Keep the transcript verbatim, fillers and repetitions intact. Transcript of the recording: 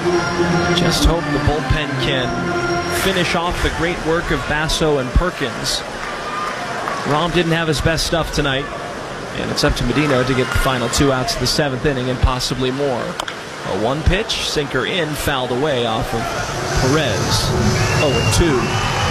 Just hope the bullpen can finish off the great work of Basso and Perkins. Rahm didn't have his best stuff tonight, and it's up to Medino to get the final two outs of the seventh inning and possibly more. A one pitch, sinker in, fouled away off of Perez. oh and two.